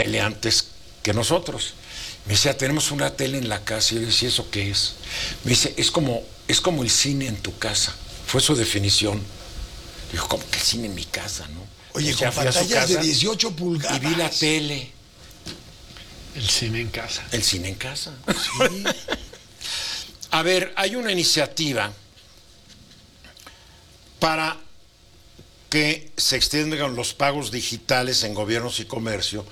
tele antes que nosotros. Me decía, tenemos una tele en la casa. Y yo decía, ¿eso qué es? Me dice, es como el cine en tu casa. Fue su definición. Dijo, ¿cómo que el cine en mi casa, no? Oye, con pantallas de 18 pulgadas. Y vi la tele. El cine en casa. El cine en casa. Sí. A ver, hay una iniciativa para que se extiendan los pagos digitales en gobiernos y comercio,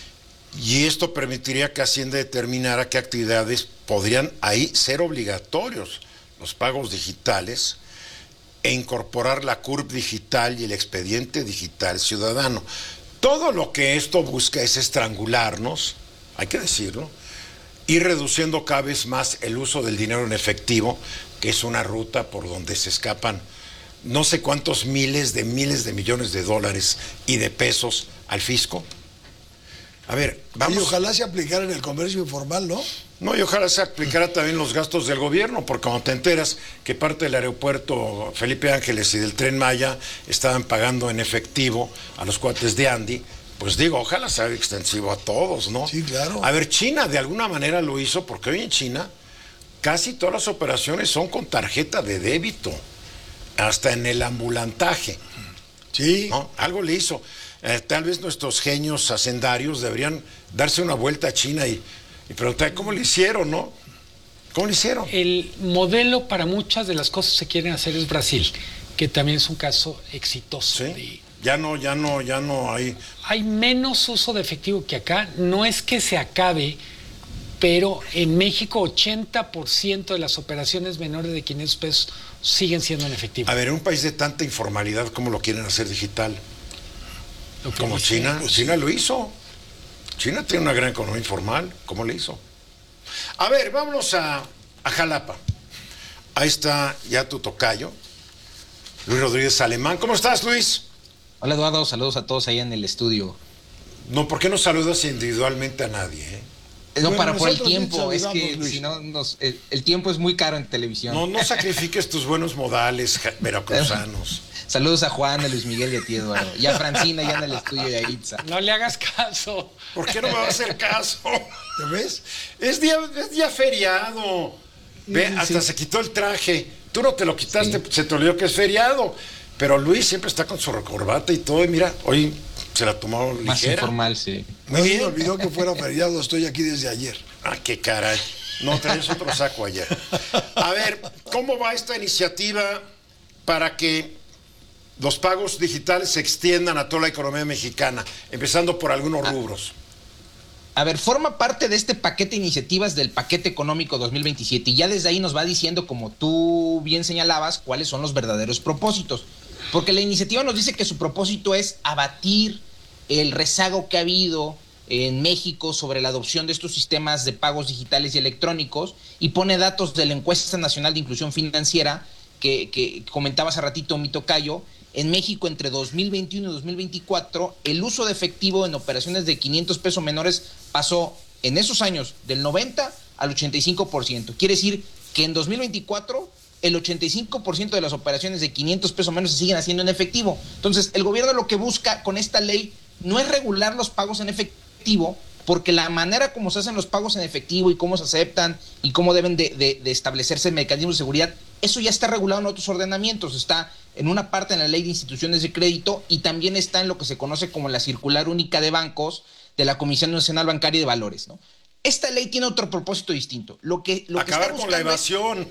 y esto permitiría que Hacienda determinara qué actividades podrían ahí ser obligatorios, los pagos digitales, e incorporar la CURP digital y el expediente digital ciudadano. Todo lo que esto busca es estrangularnos, hay que decirlo, y reduciendo cada vez más el uso del dinero en efectivo, que es una ruta por donde se escapan no sé cuántos miles de millones de dólares y de pesos al fisco. A ver, vamos. Y ojalá se aplicara en el comercio informal, ¿no? No, y ojalá se aplicara también los gastos del gobierno, porque cuando te enteras que parte del aeropuerto Felipe Ángeles y del Tren Maya estaban pagando en efectivo a los cuates de Andy, pues digo, ojalá sea extensivo a todos, ¿no? Sí, claro. A ver, China de alguna manera lo hizo, porque hoy en China casi todas las operaciones son con tarjeta de débito, hasta en el ambulantaje. Sí. ¿No? Algo le hizo. Tal vez nuestros genios hacendarios deberían darse una vuelta a China y preguntar cómo le hicieron, ¿no? ¿Cómo le hicieron? El modelo para muchas de las cosas que se quieren hacer es Brasil, que también es un caso exitoso. ¿Sí? Ya no hay. Hay menos uso de efectivo que acá. No es que se acabe, pero en México 80% de las operaciones menores de 500 pesos siguen siendo en efectivo. A ver, en un país de tanta informalidad, ¿cómo lo quieren hacer digital? Como China. Pues China lo hizo. China tiene una gran economía informal. ¿Cómo le hizo? A ver, vámonos a Jalapa. Ahí está ya tu tocayo, Luis Rodríguez Alemán. ¿Cómo estás, Luis? Hola, Eduardo. Saludos a todos ahí en el estudio. No, ¿por qué no saludas individualmente a nadie, No, Bueno, por el nosotros tiempo, es que Luis. si no, el tiempo es muy caro en televisión. No sacrifiques tus buenos modales veracruzanos. Saludos a Juan, a Luis Miguel y a ti, Eduardo. Y a Francina, ya en el estudio, y a Itza. No le hagas caso. ¿Por qué no me va a hacer caso? ¿Ya ves? Es día feriado. Ve, hasta se quitó el traje. Tú no te lo quitaste, se te olvidó que es feriado. Pero Luis siempre está con su corbata y todo. Y mira, hoy se la tomó ligera. Más informal, sí. No se me olvidó que fuera feriado, estoy aquí desde ayer. Ah, qué caray. No, traes otro saco ayer. A ver, ¿cómo va esta iniciativa para que los pagos digitales se extiendan a toda la economía mexicana, empezando por algunos rubros? A ver, forma parte de este paquete de iniciativas del paquete económico 2027 y ya desde ahí nos va diciendo, como tú bien señalabas, cuáles son los verdaderos propósitos. Porque la iniciativa nos dice que su propósito es abatir el rezago que ha habido en México sobre la adopción de estos sistemas de pagos digitales y electrónicos, y pone datos de la Encuesta Nacional de Inclusión Financiera que comentaba hace ratito mi tocayo. En México, entre 2021 y 2024, el uso de efectivo en operaciones de 500 pesos menores pasó en esos años del 90 al 85%. Quiere decir que en 2024 el 85% de las operaciones de 500 pesos menos se siguen haciendo en efectivo. Entonces, el gobierno lo que busca con esta ley no es regular los pagos en efectivo, porque la manera como se hacen los pagos en efectivo y cómo se aceptan y cómo deben de establecerse mecanismos de seguridad, eso ya está regulado en otros ordenamientos. Está en una parte en la Ley de Instituciones de Crédito y también está en lo que se conoce como la Circular Única de Bancos de la Comisión Nacional Bancaria y de Valores, ¿no? Esta ley tiene otro propósito distinto. Acabar con la evasión.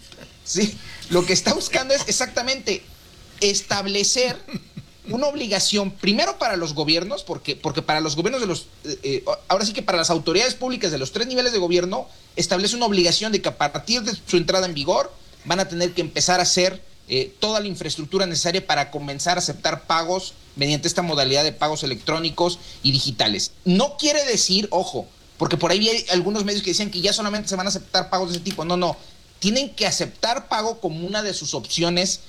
Sí, lo que está buscando es exactamente establecer una obligación, primero para los gobiernos, porque para los gobiernos de los, ahora sí que para las autoridades públicas de los 3 niveles de gobierno, establece una obligación de que a partir de su entrada en vigor van a tener que empezar a hacer toda la infraestructura necesaria para comenzar a aceptar pagos mediante esta modalidad de pagos electrónicos y digitales. No quiere decir, ojo, porque por ahí hay algunos medios que decían que ya solamente se van a aceptar pagos de ese tipo. No. Tienen que aceptar pago como una de sus opciones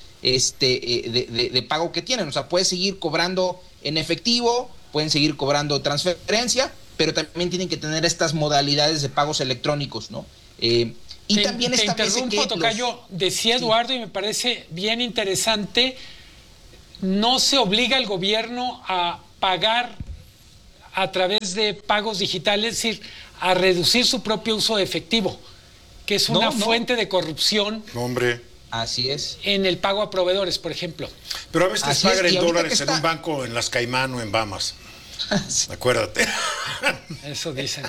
de pago que tienen. O sea, pueden seguir cobrando en efectivo, pueden seguir cobrando transferencia, pero también tienen que tener estas modalidades de pagos electrónicos, ¿no? Y también establece que tocayo, decía Eduardo, y me parece bien interesante, no se obliga al gobierno a pagar a través de pagos digitales, es decir, a reducir su propio uso de efectivo, que es una fuente de corrupción. Hombre. Así es. En el pago a proveedores, por ejemplo. Pero a veces Así pagan es, y en ahorita dólares que en está- un banco en las Caimán o en Bahamas. Acuérdate. Eso dicen.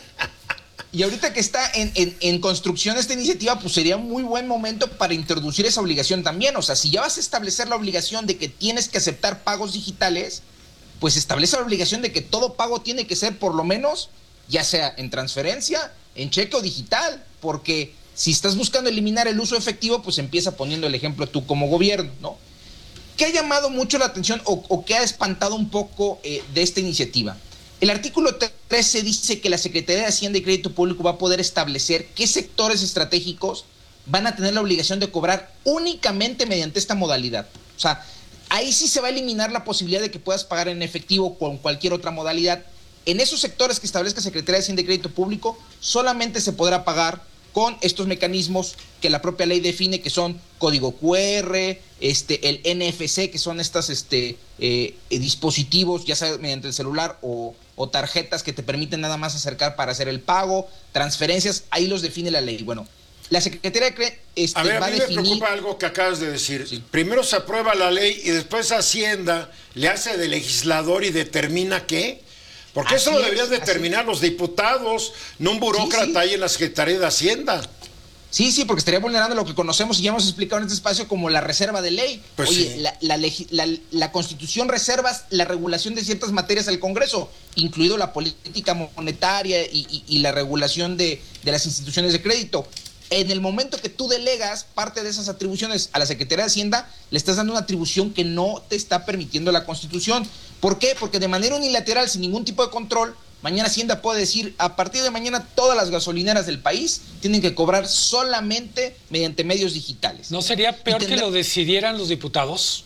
Y ahorita que está en construcción esta iniciativa, pues sería un muy buen momento para introducir esa obligación también. O sea, si ya vas a establecer la obligación de que tienes que aceptar pagos digitales, pues establece la obligación de que todo pago tiene que ser por lo menos, ya sea en transferencia, en cheque o digital, porque si estás buscando eliminar el uso efectivo, pues empieza poniendo el ejemplo tú como gobierno, ¿no? ¿Qué ha llamado mucho la atención o qué ha espantado un poco de esta iniciativa? El artículo 13 dice que la Secretaría de Hacienda y Crédito Público va a poder establecer qué sectores estratégicos van a tener la obligación de cobrar únicamente mediante esta modalidad. O sea, ahí sí se va a eliminar la posibilidad de que puedas pagar en efectivo con cualquier otra modalidad. En esos sectores que establezca Secretaría de Hacienda y Crédito Público, solamente se podrá pagar con estos mecanismos que la propia ley define, que son código QR, el NFC, que son estos dispositivos, ya sea mediante el celular o tarjetas que te permiten nada más acercar para hacer el pago, transferencias, ahí los define la ley. Bueno, la Secretaría A ver, va a a mí definir... me preocupa algo que acabas de decir. Sí. Primero se aprueba la ley y después Hacienda le hace de legislador y determina qué. Porque Así eso lo es, deberían determinar los diputados, no un burócrata ahí en la Secretaría de Hacienda. Sí, porque estaría vulnerando lo que conocemos y ya hemos explicado en este espacio como la reserva de ley. Pues Oye, sí. la Constitución reserva la regulación de ciertas materias al Congreso, incluido la política monetaria y la regulación de las instituciones de crédito. En el momento que tú delegas parte de esas atribuciones a la Secretaría de Hacienda, le estás dando una atribución que no te está permitiendo la Constitución. ¿Por qué? Porque de manera unilateral, sin ningún tipo de control, mañana Hacienda puede decir, a partir de mañana todas las gasolineras del país tienen que cobrar solamente mediante medios digitales. ¿No sería peor que lo decidieran los diputados?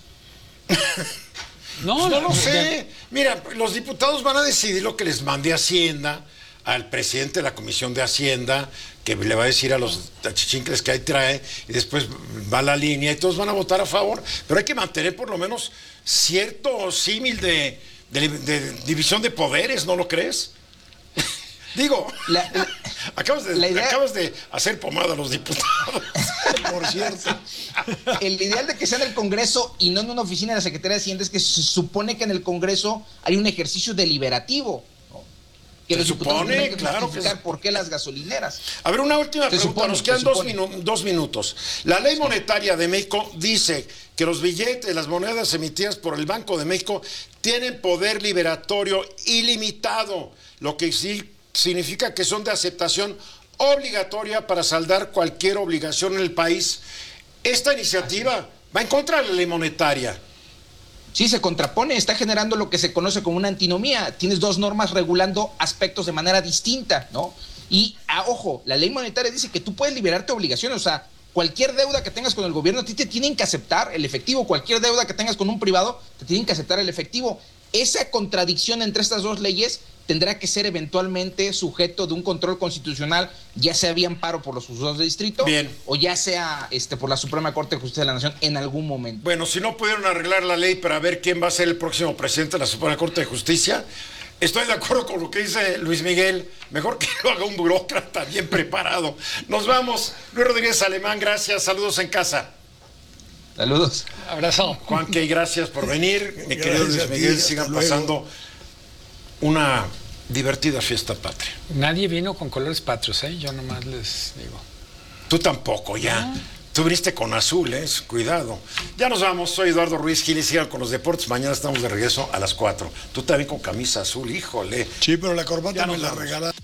No lo sé. Mira, los diputados van a decidir lo que les mande Hacienda al presidente de la Comisión de Hacienda, que le va a decir a los achichincles que ahí trae, y después va la línea y todos van a votar a favor. Pero hay que mantener por lo menos cierto símil de división de poderes, ¿no lo crees? Digo, acabas de hacer pomada a los diputados. Por cierto. El ideal de que sea en el Congreso y no en una oficina de la Secretaría de Hacienda es que se supone que en el Congreso hay un ejercicio deliberativo, ¿no? Que los diputados tienen que justificar por qué las gasolineras. A ver, una última pregunta, nos quedan 2 minutos. La ley monetaria de México dice que los billetes, las monedas emitidas por el Banco de México tienen poder liberatorio ilimitado, lo que sí significa que son de aceptación obligatoria para saldar cualquier obligación en el país. Esta iniciativa va en contra de la ley monetaria. Sí, se contrapone, está generando lo que se conoce como una antinomía. Tienes dos normas regulando aspectos de manera distinta, ¿no? Y, ojo, la ley monetaria dice que tú puedes liberarte obligaciones, o sea, cualquier deuda que tengas con el gobierno, a ti te tienen que aceptar el efectivo, cualquier deuda que tengas con un privado, te tienen que aceptar el efectivo. Esa contradicción entre estas dos leyes tendrá que ser eventualmente sujeto de un control constitucional, ya sea vía amparo por los juzgados de distrito, o ya sea por la Suprema Corte de Justicia de la Nación en algún momento. Bueno, si no pudieron arreglar la ley para ver quién va a ser el próximo presidente de la Suprema Corte de Justicia, estoy de acuerdo con lo que dice Luis Miguel. Mejor que lo haga un burócrata bien preparado. Nos vamos. Luis Rodríguez Alemán, gracias. Saludos en casa. Saludos. Abrazo. Juan Key, gracias por venir. Mi querido Luis Miguel, sigan pasando una divertida fiesta patria. Nadie vino con colores patrios, ¿eh? Yo nomás les digo. Tú tampoco, ya. Tú viniste con azul, cuidado. Ya nos vamos, soy Eduardo Ruiz Gil y sigan con los deportes. Mañana estamos de regreso a las 4. Tú también con camisa azul, híjole. Sí, pero la corbata me la regalaron.